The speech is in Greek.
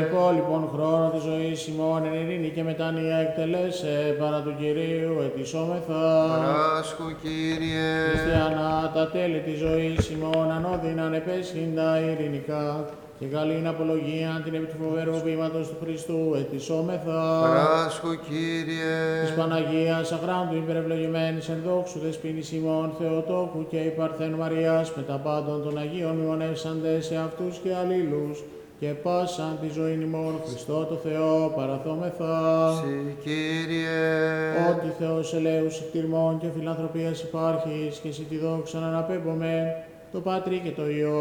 Εγώ λοιπόν χρόνο της ζωής ημών εν ειρήνη και μετάνοια εκτελέσε παρά του Κυρίου ετισόμεθα. Παράσχου, Κύριε. Χριστιανά τα τέλη της ζωής ημών ανώδυναν επέσχυντα ειρηνικά και καλήν απολογία την επί του φοβερού ποίηματος του Χριστού ετισόμεθα. Παράσχου, Κύριε. Της Παναγίας αχράντου υπερευλογημένης εν δόξου δεσποίνης ημών Θεοτόκου και η Παρθένου Μαριάς με τα πάντων των Αγίων μνημονεύσαντες σε αυτούς και αλλήλους και πάσαν τη ζωή ημών Χριστό το Θεό παραθόμεθα. Συ, Κύριε. Ότι Θεός ελέους εκτιρμών και φιλανθρωπίας υπάρχεις και εσύ τη δόξα να αναπέμπομε το Πατρί και το Υιό